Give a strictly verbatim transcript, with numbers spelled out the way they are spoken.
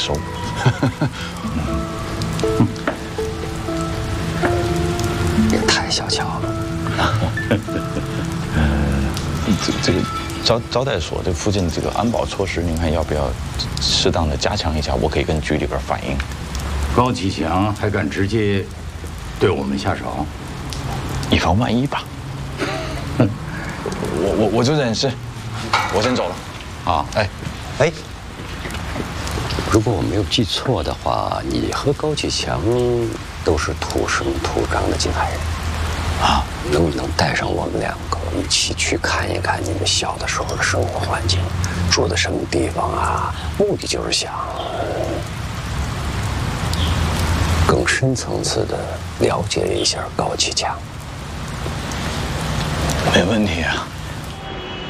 收。 也太小瞧了。 嗯，这这个招招待所这附近这个安保措施，您看要不要适当的加强一下？我可以跟局里边反映。 高启强还敢直接对我们下手？ 以防万一吧。我我我就这件事，我先走了。 啊， 哎， 哎，如果我没有记错的话，你和高启强都是土生土长的金海人啊，能不能带上我们两个一起去看一看你们小的时候的生活环境，住的什么地方啊？目的就是想更深层次的了解一下高启强。 没问题啊。